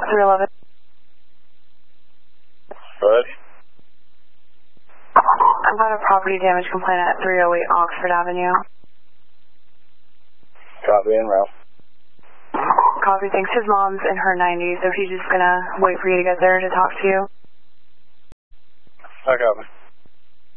311. What? I've got a property damage complaint at 308 Oxford Avenue. Copy and route. Copy, thanks. His mom's in her 90s, so he's just gonna wait for you to get there to talk to you. I copy.